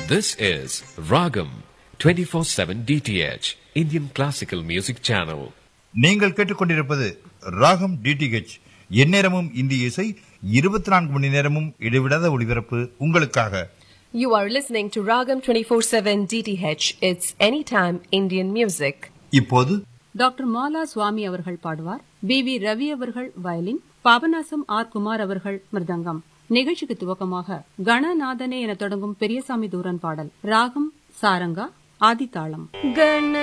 This is Ragam 24/7 DTH Indian Classical Music Channel. நீங்கள் கேட்டுக்கொண்டிருப்பது ராகம் டிடிஹெச். எந்நேரமும் இந்திய இசை, 24 மணி நேரமும் இடைவிடாத ஒளிபரப்பு உங்களுக்காக. You are listening to Ragam 24/7 DTH. It's anytime Indian music. இப்போது டாக்டர் மாலா சுவாமி அவர்கள் பாடுவார். B.V. ரவி அவர்கள் வயலின், பாபநாசம் ஆர். குமார் அவர்கள் மிருதங்கம். நிகழ்ச்சிக்கு துவக்கமாக கணநாதனே என தொடங்கும் பெரியசாமி தூரன் பாடல். ராகம் சாரங்கா, ஆதித்தாளம்.